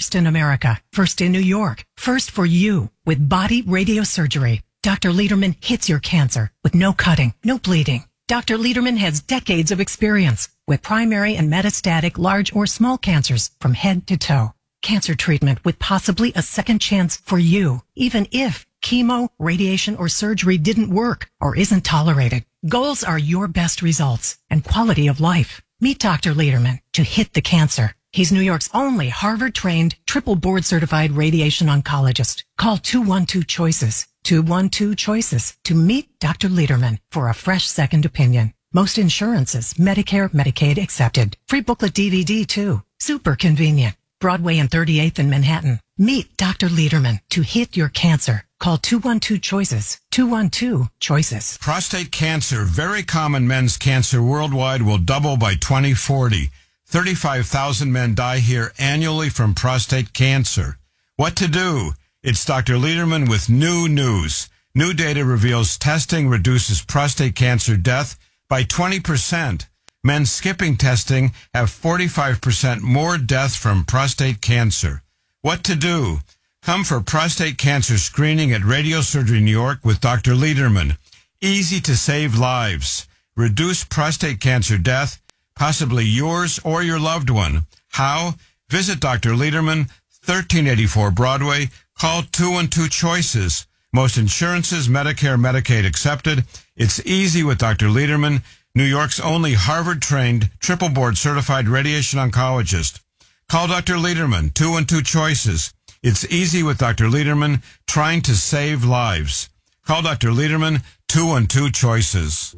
first in America, first in New York, first for you with body radiosurgery. Dr. Lederman hits your cancer with no cutting, no bleeding. Dr. Lederman has decades of experience with primary and metastatic large or small cancers from head to toe. Cancer treatment with possibly a second chance for you, even if chemo, radiation, or surgery didn't work or isn't tolerated. Goals are your best results and quality of life. Meet Dr. Lederman to hit the cancer. He's New York's only Harvard-trained, triple board-certified radiation oncologist. Call 212-CHOICES, 212-CHOICES to meet Dr. Lederman for a fresh second opinion. Most insurances, Medicare, Medicaid accepted. Free booklet DVD too. Super convenient. Broadway and 38th in Manhattan. Meet Dr. Lederman to hit your cancer. Call 212-CHOICES, 212-CHOICES. Prostate cancer, very common men's cancer worldwide, will double by 2040. 35,000 men die here annually from prostate cancer. What to do? It's Dr. Lederman with new news. New data reveals testing reduces prostate cancer death by 20%. Men skipping testing have 45% more death from prostate cancer. What to do? Come for prostate cancer screening at Radiosurgery New York with Dr. Lederman. Easy to save lives. Reduce prostate cancer death, possibly yours or your loved one. How? Visit Dr. Lederman, 1384 Broadway. Call 212-CHOICES. Most insurances, Medicare, Medicaid accepted. It's easy with Dr. Lederman, New York's only Harvard-trained, triple board-certified radiation oncologist. Call Dr. Lederman, 212-CHOICES. It's easy with Dr. Lederman, trying to save lives. Call Dr. Lederman, 212-CHOICES.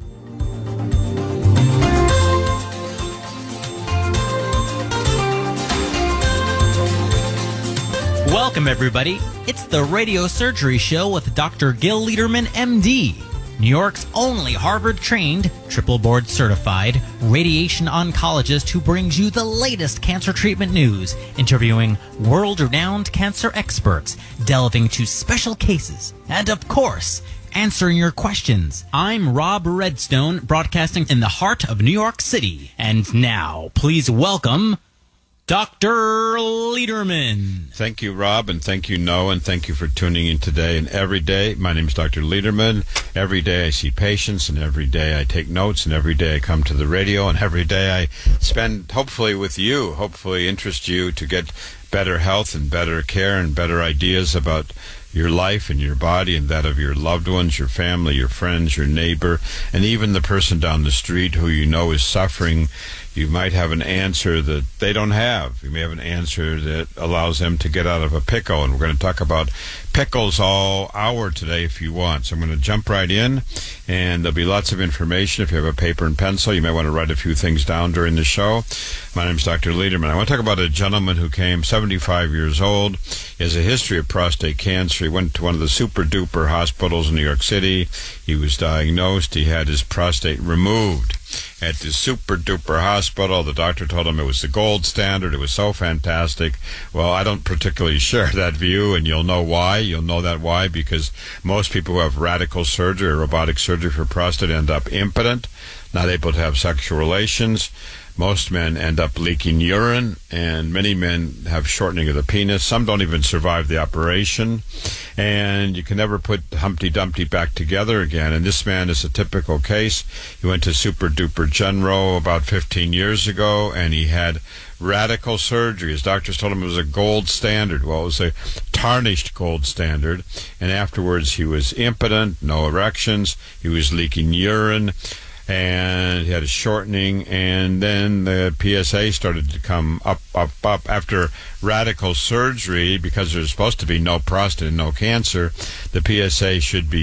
Welcome, everybody. It's the Radio Surgery Show with Dr. Gil Lederman, MD, New York's only Harvard-trained, triple board-certified radiation oncologist who brings you the latest cancer treatment news, interviewing world-renowned cancer experts, delving into special cases, and, of course, answering your questions. I'm Rob Redstone, broadcasting in the heart of New York City. And now, please welcome Dr. Lederman. Thank you, Rob, and thank you, Noah, and thank you for tuning in today and every day. My name is Dr. Lederman. Every day I see patients, and every day I take notes, and every day I come to the radio, and every day I spend, hopefully, with you, hopefully interest you to get better health and better care and better ideas about your life and your body and that of your loved ones, your family, your friends, your neighbor, and even the person down the street who you know is suffering. You might have an answer that they don't have. You may have an answer that allows them to get out of a pickle, and we're going to talk about pickles all hour today if you want. So I'm going to jump right in, and there'll be lots of information. If you have a paper and pencil, you may want to write a few things down during the show. My name is Dr. Lederman. I want to talk about a gentleman who came 75 years old. He has a history of prostate cancer. He went to one of the super-duper hospitals in New York City. He was diagnosed. He had his prostate removed at the super-duper hospital. The doctor told him it was the gold standard. It was so fantastic. Well, I don't particularly share that view, and you'll know why. You'll know that why, because most people who have radical surgery or robotic surgery for prostate end up impotent, not able to have sexual relations. Most men end up leaking urine, and many men have shortening of the penis. Some don't even survive the operation, and you can never put Humpty Dumpty back together again. And this man is a typical case. He went to Super Duper General about 15 years ago, and he had radical surgery. His doctors told him it was a gold standard. Well, it was a tarnished gold standard, and afterwards he was impotent, no erections, he was leaking urine, and he had a shortening, and then the PSA started to come up after radical surgery. Because there's supposed to be no prostate and no cancer, the PSA should be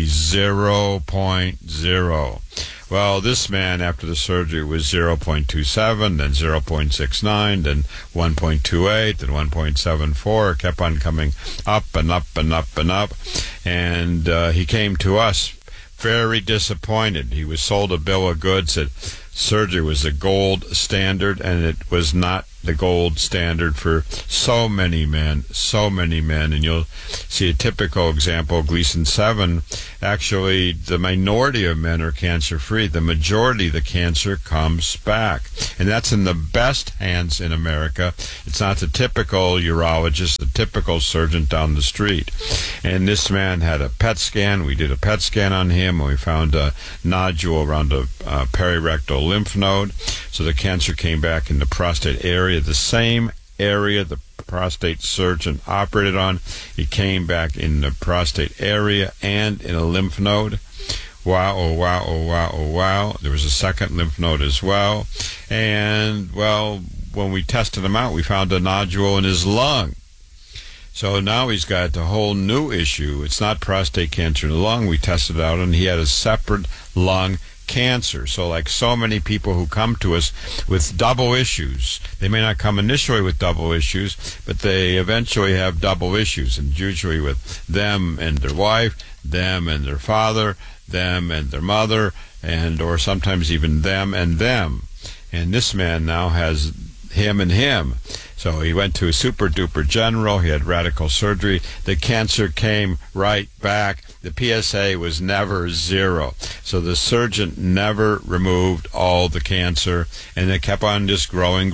0.0. Well, this man, after the surgery, was 0.27, then 0.69, then 1.28, then 1.74, kept on coming up and up and up and up, and he came to us very disappointed. He was sold a bill of goods that surgery was the gold standard, and it was not the gold standard for so many men, and you'll see a typical example, Gleason 7. Actually, the minority of men are cancer-free. The majority of the cancer comes back, and that's in the best hands in America. It's not the typical urologist, the typical surgeon down the street. And this man had a PET scan. We did a PET scan on him, and we found a nodule around a perirectal lymph node. So the cancer came back in the prostate area, the same area the prostate surgeon operated on. It came back in the prostate area and in a lymph node. Wow, oh wow, oh wow, oh wow. There was a second lymph node as well. And, well, when we tested him out, we found a nodule in his lung. So now he's got a whole new issue. It's not prostate cancer in the lung. We tested it out, and he had a separate lung cancer. So like so many people who come to us with double issues, they may not come initially with double issues, but they eventually have double issues, and usually with them and their wife, them and their father, them and their mother, and or sometimes even them and them. And this man now has him and him. So he went to a super duper general. He had radical surgery. The cancer came right back. The PSA was never 0. So the surgeon never removed all the cancer, and it kept on just growing.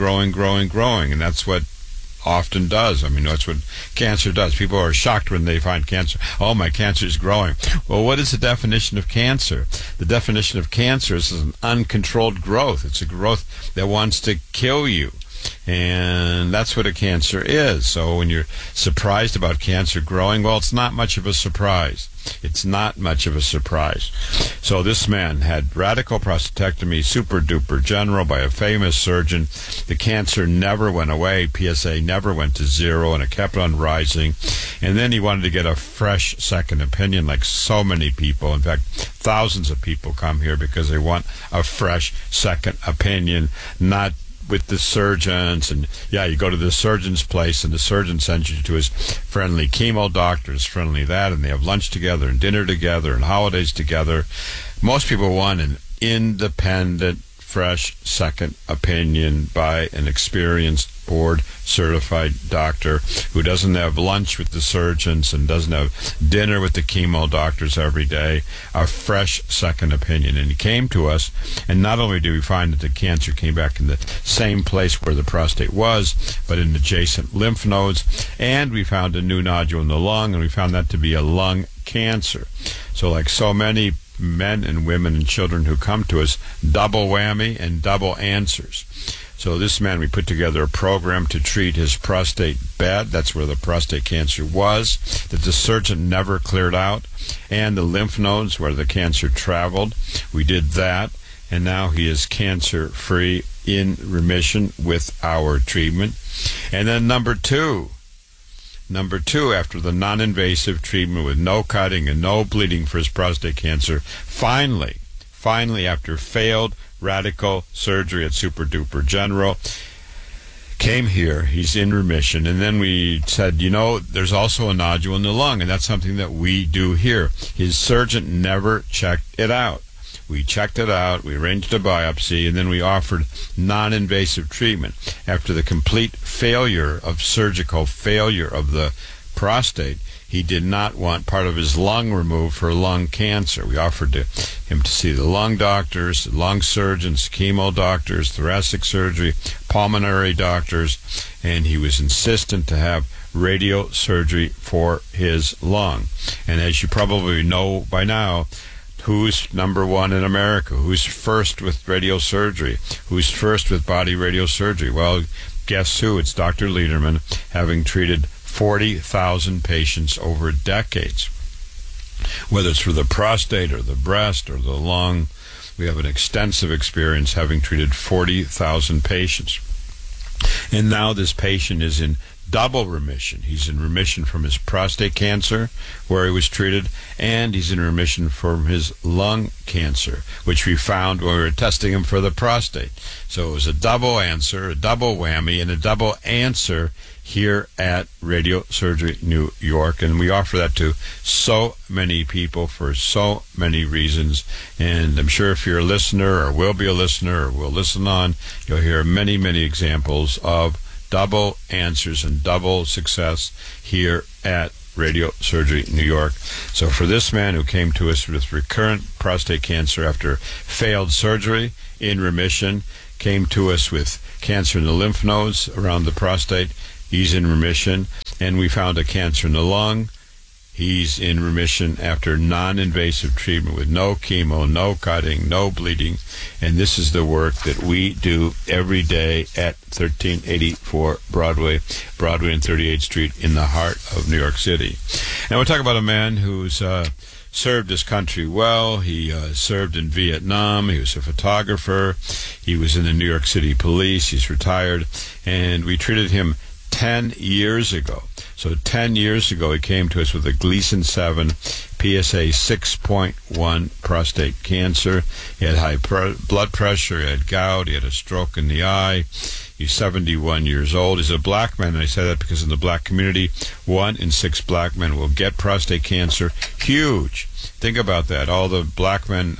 And that's what often does. I mean, that's what cancer does. People are shocked when they find cancer. Oh, my cancer is growing. Well, what is the definition of cancer? The definition of cancer is an uncontrolled growth. It's a growth that wants to kill you. And that's what a cancer is. So when you're surprised about cancer growing, well, it's not much of a surprise. It's not much of a surprise. So this man had radical prostatectomy, super duper general, by a famous surgeon. The cancer never went away. PSA never went to 0, and it kept on rising. And then he wanted to get a fresh second opinion, like so many people. In fact, thousands of people come here because they want a fresh second opinion, not with the surgeons. And yeah, you go to the surgeon's place, and the surgeon sends you to his friendly chemo doctor, his friendly that, and they have lunch together and dinner together and holidays together. Most people want an independent, fresh second opinion by an experienced, board-certified doctor who doesn't have lunch with the surgeons and doesn't have dinner with the chemo doctors every day. A fresh second opinion. And he came to us, and not only did we find that the cancer came back in the same place where the prostate was, but in adjacent lymph nodes, and we found a new nodule in the lung, and we found that to be a lung cancer. So like so many men and women and children who come to us, double whammy and double answers. So this man, we put together a program to treat his prostate bed. That's where the prostate cancer was, that the surgeon never cleared out, and the lymph nodes where the cancer traveled. We did that, and now he is cancer-free, in remission with our treatment. And then number two, after the non-invasive treatment with no cutting and no bleeding for his prostate cancer, finally, after failed radical surgery at Super Duper General, came here. He's in remission. And then we said, there's also a nodule in the lung, and that's something that we do here. His surgeon never checked it out. We checked it out, we arranged a biopsy, and then we offered non-invasive treatment. After the complete surgical failure of the prostate, he did not want part of his lung removed for lung cancer. We offered him to see the lung doctors, the lung surgeons, chemo doctors, thoracic surgery, pulmonary doctors, and he was insistent to have radiosurgery for his lung. And as you probably know by now, who's number one in America? Who's first with radiosurgery? Who's first with body radiosurgery? Well, guess who? It's Dr. Lederman, having treated 40,000 patients over decades. Whether it's for the prostate or the breast or the lung, we have an extensive experience having treated 40,000 patients. And now this patient is in double remission. He's in remission from his prostate cancer, where he was treated, and he's in remission from his lung cancer, which we found when we were testing him for the prostate. So it was a double answer, a double whammy, and a double answer here at Radiosurgery New York. And we offer that to so many people for so many reasons. And I'm sure if you're a listener or will be a listener or will listen on, you'll hear many, many examples of double answers and double success here at Radiosurgery New York. So for this man who came to us with recurrent prostate cancer after failed surgery, in remission, came to us with cancer in the lymph nodes around the prostate, he's in remission. and we found a cancer in the lung. He's in remission after non-invasive treatment with no chemo, no cutting, no bleeding. And this is the work that we do every day at 1384 Broadway and 38th Street in the heart of New York City. And we'll talk about a man who's served his country well. He served in Vietnam. He was a photographer. He was in the New York City Police. He's retired. And we treated him 10 years ago. So 10 years ago, he came to us with a Gleason 7, PSA 6.1 prostate cancer. He had high blood pressure, he had gout, he had a stroke in the eye. He's 71 years old. He's a black man, and I say that because in the black community, 1 in 6 black men will get prostate cancer. Huge. Think about that. All the black men,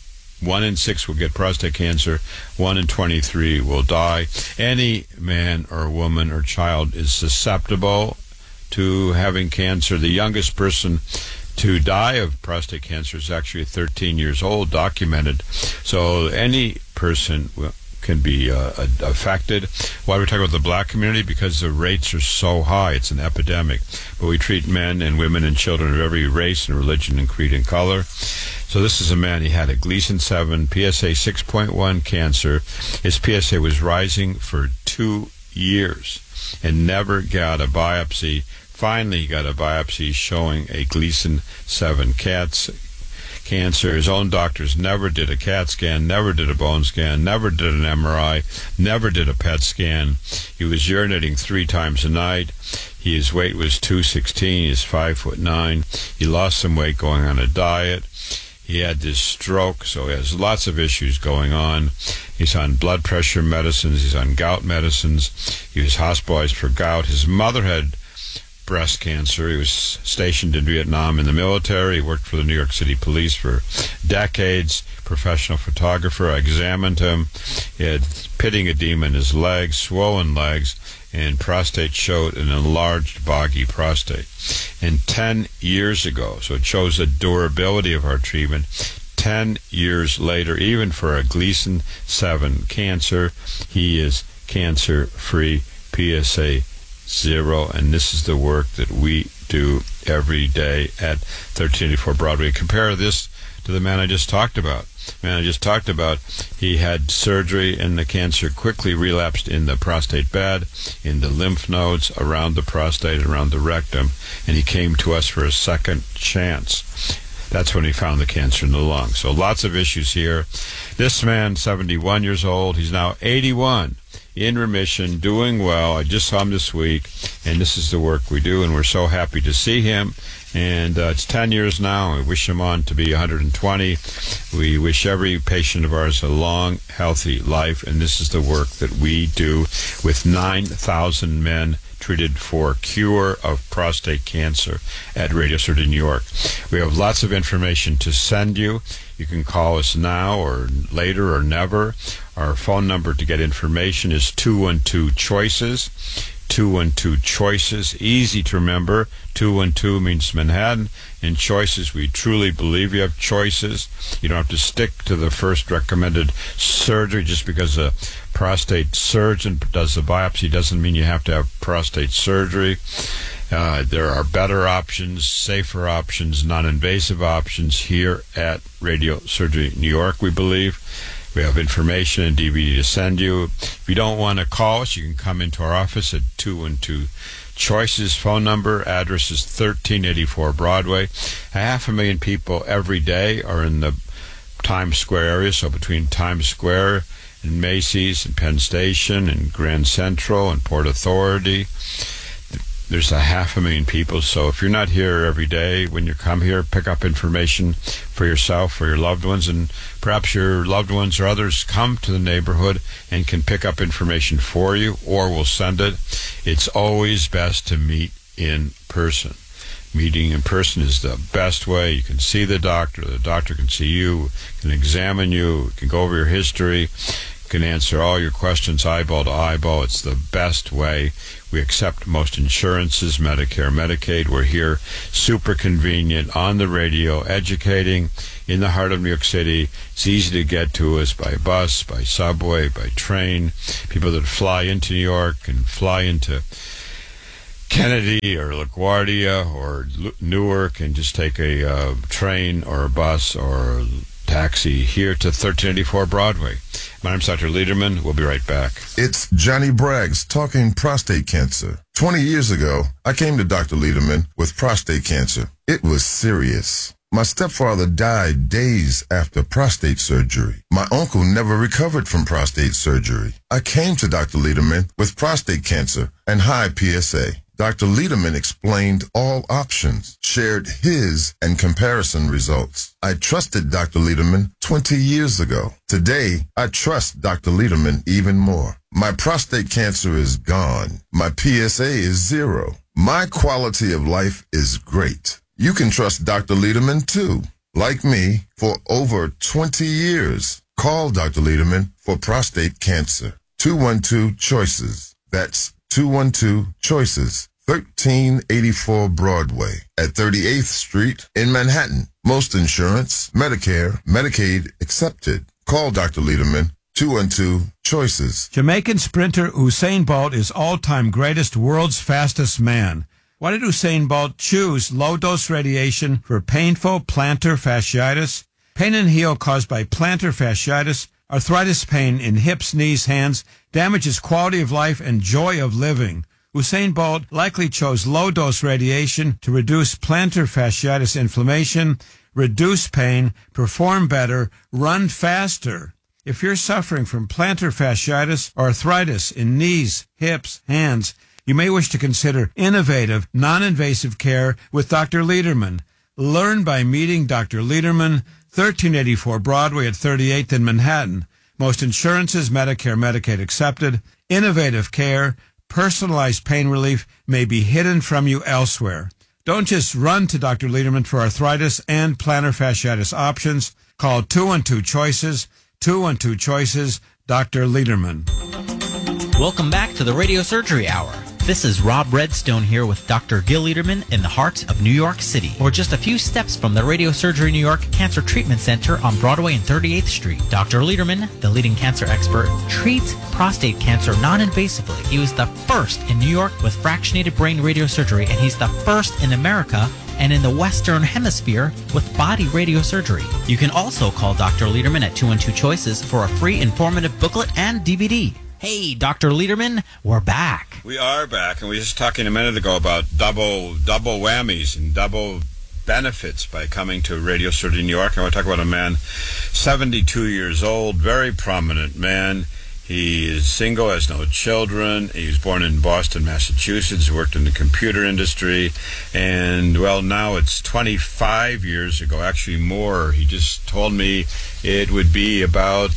1 in 6 will get prostate cancer. 1 in 23 will die. Any man or woman or child is susceptible to having cancer. The youngest person to die of prostate cancer is actually 13 years old, documented. So any person can be affected. Why do we talk about the black community? Because the rates are so high. It's an epidemic. But we treat men and women and children of every race and religion and creed and color. So this is a man, he had a Gleason 7, PSA 6.1 cancer. His PSA was rising for 2 years and never got a biopsy. Finally, he got a biopsy showing a Gleason 7 cancer. His own doctors never did a CAT scan, never did a bone scan, never did an MRI, never did a PET scan. He was urinating 3 times a night. His weight was 216. He's 5'9". He lost some weight going on a diet. He had this stroke, so he has lots of issues going on. He's on blood pressure medicines. He's on gout medicines. He was hospitalized for gout. His mother had breast cancer. He was stationed in Vietnam in the military. He worked for the New York City Police for decades. Professional photographer. I examined him. He had pitting edema in his legs, swollen legs, and prostate showed an enlarged boggy prostate. And 10 years ago, so it shows the durability of our treatment, 10 years later, even for a Gleason 7 cancer, he is cancer-free, PSA 0, and this is the work that we do every day at 1384 Broadway. Compare this to the man I just talked about. He had surgery, and the cancer quickly relapsed in the prostate bed, in the lymph nodes, around the prostate, around the rectum, and he came to us for a second chance. That's when he found the cancer in the lung. So lots of issues here. This man, 71 years old, he's now 81, in remission, doing well. I just saw him this week, and this is the work we do, and we're so happy to see him. And it's 10 years now, and we wish him on to be 120. We wish every patient of ours a long, healthy life, and this is the work that we do with 9,000 men treated for cure of prostate cancer at Radio Surgery New York. We have lots of information to send you. You can call us now or later or never. Our phone number to get information is 212-CHOICES. 212-CHOICES, easy to remember. 212 means Manhattan, and choices, we truly believe you have choices. You don't have to stick to the first recommended surgery just because a prostate surgeon does the biopsy doesn't mean you have to have prostate surgery. There are better options, safer options, non-invasive options here at Radio Surgery New York, we believe. We have information and DVD to send you. If you don't want to call us, you can come into our office at 212-CHOICES. Phone number, address is 1384 Broadway. 500,000 people every day are in the Times Square area, so between Times Square and Macy's and Penn Station and Grand Central and Port Authority, there's 500,000 people. So if you're not here every day, when you come here, pick up information for yourself, for your loved ones, and perhaps your loved ones or others come to the neighborhood and can pick up information for you, or we'll send it. It's always best to meet in person. Meeting in person is the best way. You can see the doctor can see you, can examine you, can go over your history, can answer all your questions eyeball to eyeball. It's the best way. We accept most insurances, Medicare, Medicaid. We're here, super convenient, on the radio, educating in the heart of New York City. It's easy to get to us by bus, by subway, by train. People that fly into New York can fly into Kennedy or LaGuardia or Newark and just take a train or a bus or taxi here to 1384 Broadway. My name's Dr. Lederman. We'll be right back. It's Johnny Braggs talking prostate cancer. 20 years ago, I came to Dr. Lederman with prostate cancer. It was serious. My stepfather died days after prostate surgery. My uncle never recovered from prostate surgery. I came to Dr. Lederman with prostate cancer and high PSA. Dr. Lederman explained all options, shared his and comparison results. I trusted Dr. Lederman 20 years ago. Today, I trust Dr. Lederman even more. My prostate cancer is gone. My PSA is 0. My quality of life is great. You can trust Dr. Lederman too. Like me, for over 20 years. Call Dr. Lederman for prostate cancer. 212-CHOICES. That's 212-CHOICES. 1384 Broadway at 38th Street in Manhattan. Most insurance, Medicare, Medicaid accepted. Call Dr. Lederman, 212-CHOICES. Jamaican sprinter Usain Bolt is all-time greatest, world's fastest man. Why did Usain Bolt choose low-dose radiation for painful plantar fasciitis? Pain and heel caused by plantar fasciitis, arthritis pain in hips, knees, hands, damages quality of life and joy of living. Usain Bolt likely chose low-dose radiation to reduce plantar fasciitis inflammation, reduce pain, perform better, run faster. If you're suffering from plantar fasciitis or arthritis in knees, hips, hands, you may wish to consider innovative, non-invasive care with Dr. Lederman. Learn by meeting Dr. Lederman, 1384 Broadway at 38th in Manhattan. Most insurances, Medicare, Medicaid accepted. Innovative care, personalized pain relief may be hidden from you elsewhere. Don't just run to Dr. Lederman for arthritis and plantar fasciitis options. Call 212-CHOICES, 212-CHOICES, Dr. Lederman. Welcome back to the Radio Surgery Hour. This is Rob Redstone here with Dr. Gil Lederman in the heart of New York City. We're just a few steps from the Radio Surgery New York Cancer Treatment Center on Broadway and 38th Street. Dr. Lederman, the leading cancer expert, treats prostate cancer non-invasively. He was the first in New York with fractionated brain radiosurgery, and he's the first in America and in the Western Hemisphere with body radiosurgery. You can also call Dr. Lederman at 212-CHOICES for a free informative booklet and DVD. Hey, Dr. Lederman, we're back. We are back, and we were just talking a minute ago about double whammies and double benefits by coming to Radio Surgery New York. I want to talk about a man, 72 years old, very prominent man. He is single, has no children. He was born in Boston, Massachusetts, worked in the computer industry, and, well, now it's 25 years ago, actually more. He just told me it would be about,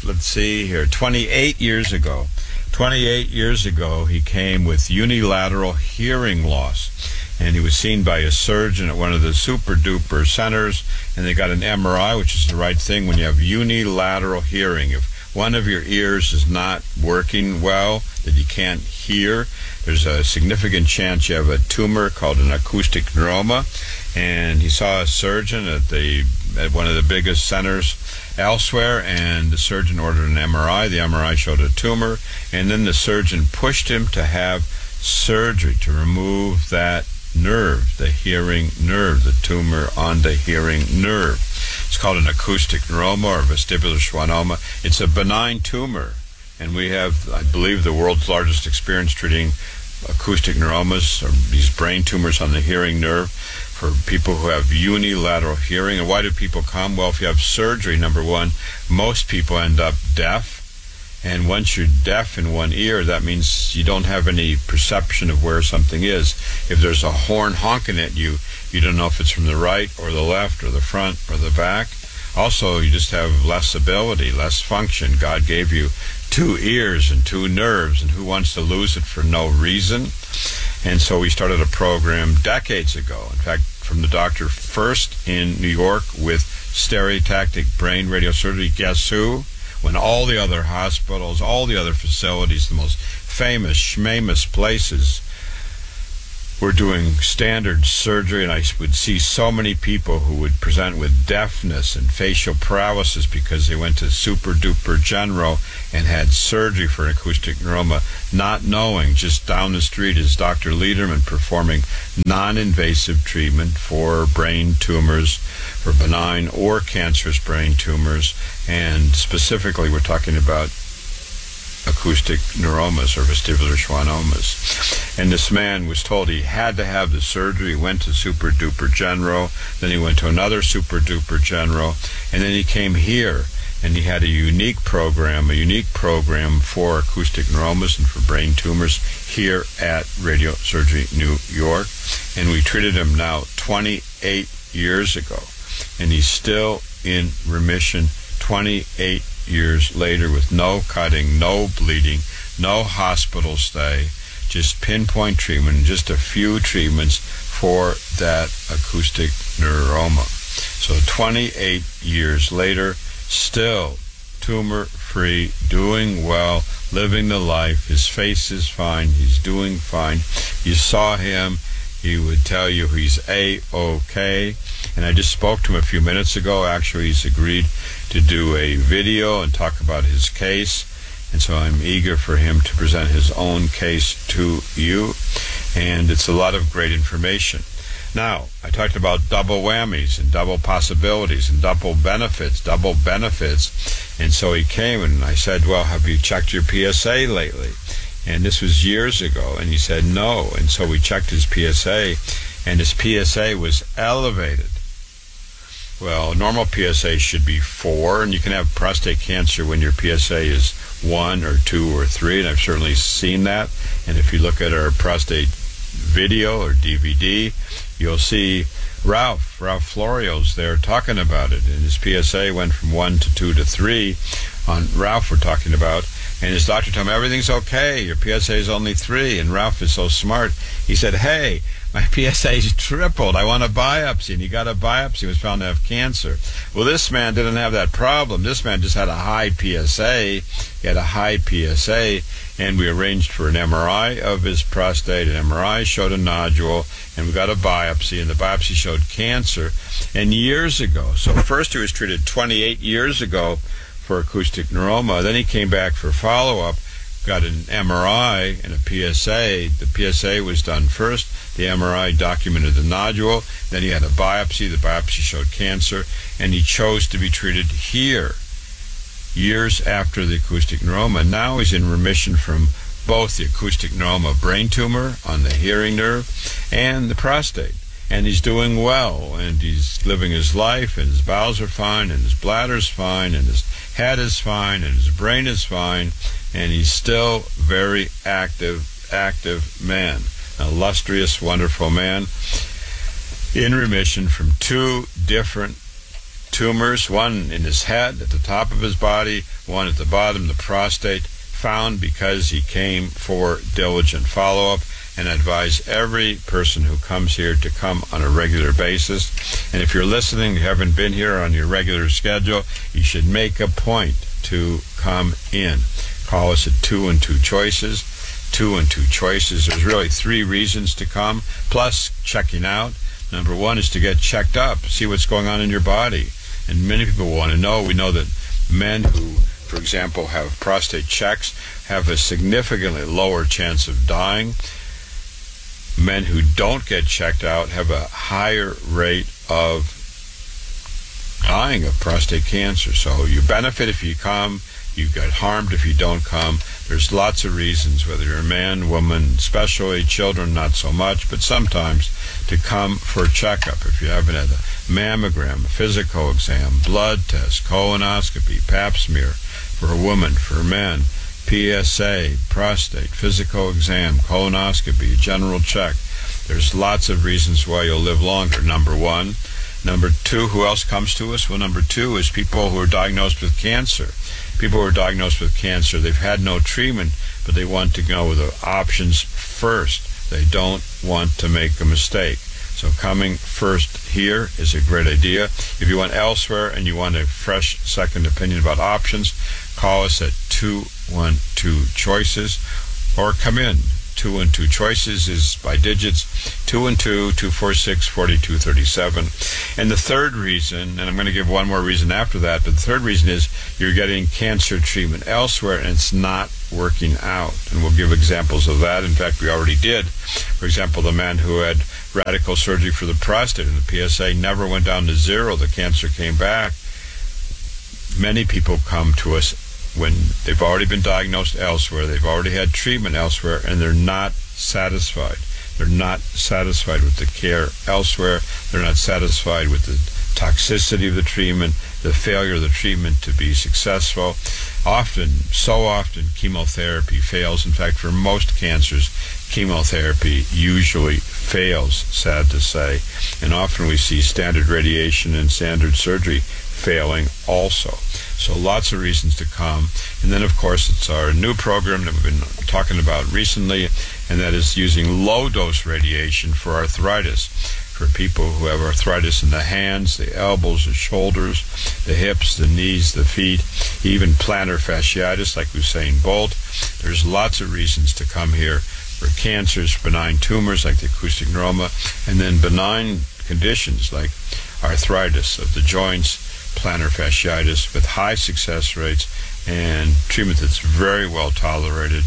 28 years ago. 28 years ago, he came with unilateral hearing loss, and he was seen by a surgeon at one of the super-duper centers, and they got an MRI, which is the right thing when you have unilateral hearing. If one of your ears is not working well, that you can't hear, there's a significant chance you have a tumor called an acoustic neuroma. And he saw a surgeon at one of the biggest centers elsewhere, and the surgeon ordered an MRI. The MRI showed a tumor, and then the surgeon pushed him to have surgery to remove that nerve, the hearing nerve, the tumor on the hearing nerve. It's called an acoustic neuroma or vestibular schwannoma. It's a benign tumor, and we have, I believe, the world's largest experience treating acoustic neuromas, or these brain tumors on the hearing nerve, for people who have unilateral hearing. And why do people come? Well, if you have surgery, number one, most people end up deaf. And once you're deaf in one ear, that means you don't have any perception of where something is. If there's a horn honking at you, you don't know if it's from the right or the left or the front or the back. Also, you just have less ability, less function. God gave you 2 ears and 2 nerves, and who wants to lose it for no reason? And so we started a program decades ago. In fact, from the doctor first in New York with stereotactic brain radiosurgery. Guess who? When all the other hospitals, all the other facilities, the most famous, schmamous places were doing standard surgery, and I would see so many people who would present with deafness and facial paralysis because they went to Super Duper General and had surgery for acoustic neuroma, not knowing just down the street is Dr. Lederman performing non-invasive treatment for brain tumors, for benign or cancerous brain tumors, and specifically we're talking about acoustic neuromas or vestibular schwannomas. And this man was told he had to have the surgery. He went to Super Duper General, then he went to another Super Duper General, and then he came here, and he had a unique program for acoustic neuromas and for brain tumors here at Radio Surgery New York. And we treated him now 28 years ago, and he's still in remission 28 years later with no cutting, no bleeding, no hospital stay, just pinpoint treatment, just a few treatments for that acoustic neuroma. So 28 years later, still tumor-free, doing well, living the life. His face is fine. He's doing fine. You saw him. He would tell you he's A-OK. And I just spoke to him a few minutes ago. Actually, he's agreed to do a video and talk about his case. And so I'm eager for him to present his own case to you. And it's a lot of great information. Now, I talked about double whammies and double possibilities and double benefits. And so he came and I said, well, have you checked your PSA lately? And this was years ago. And he said no. And so we checked his PSA, and his PSA was elevated. Well, normal PSA should be 4, and you can have prostate cancer when your PSA is 1 or 2 or 3, and I've certainly seen that. And if you look at our prostate video or DVD, you'll see Ralph Florio's there talking about it, and his PSA went from 1 to 2 to 3 on Ralph we're talking about, and his doctor told him everything's okay, your PSA is only 3, and Ralph is so smart, he said, hey, my PSA is tripled, I want a biopsy, and he got a biopsy, was found to have cancer. Well, this man didn't have that problem. This man just had a high PSA. He had a high PSA, and we arranged for an MRI of his prostate. An MRI showed a nodule, and we got a biopsy, and the biopsy showed cancer. And years ago, so first he was treated 28 years ago for acoustic neuroma. Then he came back for follow-up, got an MRI and a PSA. The PSA was done first. The MRI documented the nodule. Then he had a biopsy. The biopsy showed cancer, and he chose to be treated here years after the acoustic neuroma. Now he's in remission from both the acoustic neuroma brain tumor on the hearing nerve and the prostate. And he's doing well, and he's living his life, and his bowels are fine, and his bladder's fine, and his head is fine, and his brain is fine, and he's still very active man. An illustrious, wonderful man in remission from 2 different tumors, one in his head at the top of his body, one at the bottom, the prostate, found because he came for diligent follow-up. And I advise every person who comes here to come on a regular basis. And if you're listening, you haven't been here on your regular schedule, you should make a point to come in. Call us at 2 and 2 Choices. 2 and 2 Choices. There's really 3 reasons to come, plus checking out. Number 1 is to get checked up, see what's going on in your body. And many people want to know. We know that men who, for example, have prostate checks have a significantly lower chance of dying. Men who don't get checked out have a higher rate of dying of prostate cancer. So you benefit if you come, you get harmed if you don't come. There's lots of reasons, whether you're a man, woman, especially children, not so much, but sometimes to come for a checkup. If you haven't had a mammogram, a physical exam, blood test, colonoscopy, pap smear for a woman, for men, PSA, prostate, physical exam, colonoscopy, general check. There's lots of reasons why you'll live longer, number 1. Number 2, who else comes to us? Well, number 2 is people who are diagnosed with cancer. People who are diagnosed with cancer, they've had no treatment, but they want to go the options first. They don't want to make a mistake. So coming first here is a great idea. If you went elsewhere and you want a fresh second opinion about options, call us at 212 Choices or come in 2 and 2 choices is by digits, 2 and 2, 246, 4237. And the third reason, and I'm going to give one more reason after that, but the third reason is you're getting cancer treatment elsewhere and it's not working out. And we'll give examples of that. In fact, we already did. For example, the man who had radical surgery for the prostate and the PSA never went down to zero. The cancer came back. Many people come to us when they've already been diagnosed elsewhere, they've already had treatment elsewhere, and they're not satisfied. They're not satisfied with the care elsewhere. They're not satisfied with the toxicity of the treatment, the failure of the treatment to be successful. So often, chemotherapy fails. In fact, for most cancers, chemotherapy usually fails, sad to say. And often we see standard radiation and standard surgery failing also. So lots of reasons to come. And then, of course, it's our new program that we've been talking about recently, and that is using low-dose radiation for arthritis, for people who have arthritis in the hands, the elbows, the shoulders, the hips, the knees, the feet, even plantar fasciitis like Usain Bolt. There's lots of reasons to come here for cancers, benign tumors like the acoustic neuroma, and then benign conditions like arthritis of the joints, plantar fasciitis, with high success rates and treatment that's very well tolerated.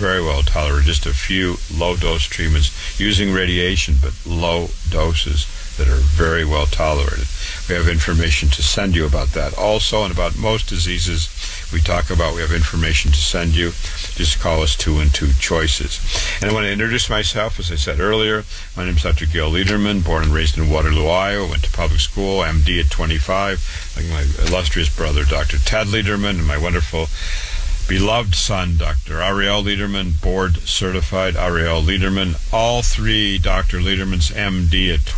Just a few low-dose treatments using radiation, but low doses that are very well tolerated. We have information to send you about that also, and about most diseases we talk about, we have information to send you. Just call us 2 and 2 choices. And I want to introduce myself. As I said earlier, my name is Dr. Gil Liederman, born and raised in Waterloo, Iowa, went to public school, MD at 25, like my illustrious brother, Dr. Ted Liederman, and my wonderful beloved son, Dr. Ariel Liederman, board certified Ariel Liederman. All three Dr. Liedermans, MD at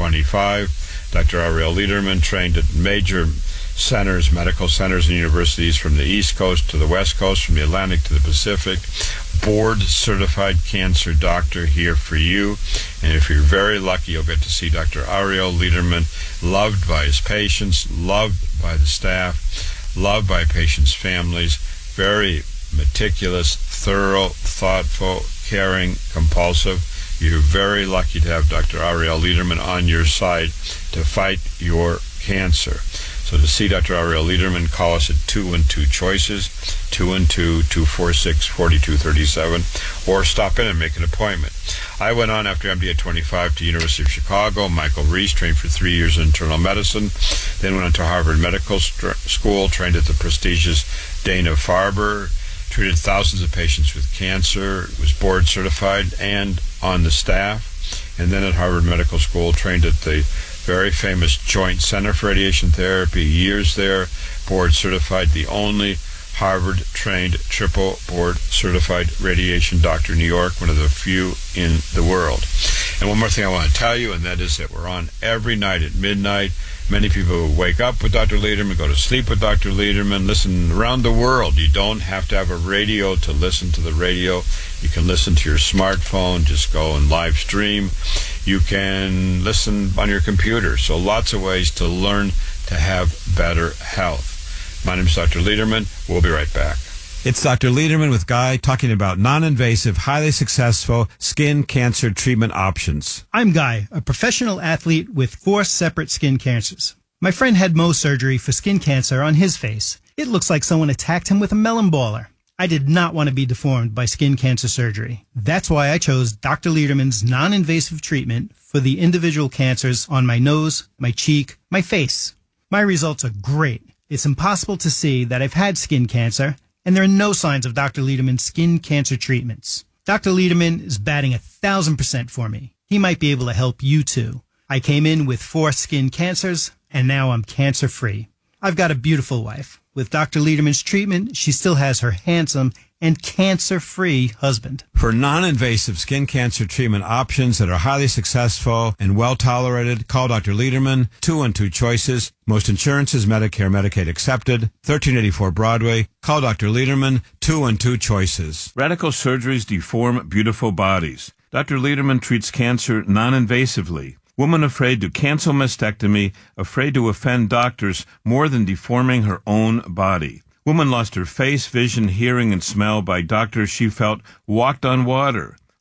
25. Dr. Ariel Liederman trained at major centers, medical centers and universities from the East Coast to the West Coast, from the Atlantic to the Pacific. Board certified cancer doctor here for you. And if you're very lucky, you'll get to see Dr. Ariel Liederman, loved by his patients, loved by the staff, loved by patients' families, very meticulous, thorough, thoughtful, caring, compulsive. You're very lucky to have Dr. Ariel Liederman on your side to fight your cancer. So to see Dr. Ariel Liederman, call us at 2 and 2 choices, 2 and 2, 246, 4237, or stop in and make an appointment. I went on after MD at 25 to University of Chicago. Michael Reese trained for 3 years in internal medicine, then went on to Harvard Medical School, trained at the prestigious Dana-Farber, treated thousands of patients with cancer, was board certified and on the staff, and then at Harvard Medical School trained at the very famous Joint Center for Radiation Therapy, years there, board certified, the only Harvard-trained triple board certified radiation doctor in New York, one of the few in the world. And one more thing I want to tell you, and that is that we're on every night at midnight. Many people wake up with Dr. Liederman, go to sleep with Dr. Liederman, listen around the world. You don't have to have a radio to listen to the radio. You can listen to your smartphone, just go and live stream. You can listen on your computer. So lots of ways to learn to have better health. My name is Dr. Liederman. We'll be right back. It's Dr. Liederman with Guy talking about non-invasive, highly successful skin cancer treatment options. I'm Guy, a professional athlete with 4 separate skin cancers. My friend had Mohs surgery for skin cancer on his face. It looks like someone attacked him with a melon baller. I did not want to be deformed by skin cancer surgery. That's why I chose Dr. Liederman's non-invasive treatment for the individual cancers on my nose, my cheek, my face. My results are great. It's impossible to see that I've had skin cancer, and there are no signs of Dr. Liederman's skin cancer treatments. Dr. Liederman is batting 1,000% for me. He might be able to help you too. I came in with 4 skin cancers, and now I'm cancer-free. I've got a beautiful wife. With Dr. Liederman's treatment, she still has her handsome and cancer-free husband. For non-invasive skin cancer treatment options that are highly successful and well-tolerated, call Dr. Liederman, 2 and 2 choices. Most insurances, Medicare, Medicaid accepted. 1384 Broadway. Call Dr. Liederman, 2 and 2 choices. Radical surgeries deform beautiful bodies. Dr. Liederman treats cancer non-invasively. Woman afraid to cancel mastectomy, afraid to offend doctors more than deforming her own body. Woman lost her face, vision, hearing, and smell by doctors she felt walked on water.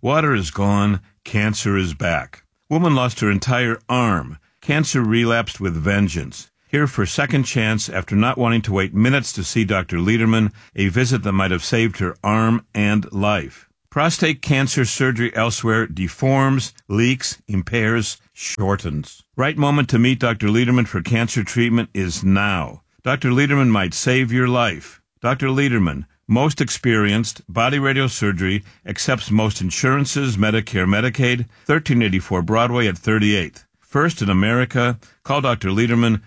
Water is gone. Cancer is back. Woman lost her entire arm. Cancer relapsed with vengeance. Here for second chance after not wanting to wait minutes to see Dr. Lederman, a visit that might have saved her arm and life. Prostate cancer surgery elsewhere deforms, leaks, impairs, shortens. Right moment to meet Dr. Lederman for cancer treatment is now. Dr. Lederman might save your life. Dr. Lederman, most experienced, body radiosurgery, accepts most insurances, Medicare, Medicaid, 1384 Broadway at 38th. First in America, call Dr. Lederman,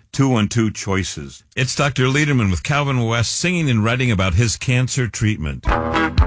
212-CHOICES. It's Dr. Lederman with Calvin West singing and writing about his cancer treatment.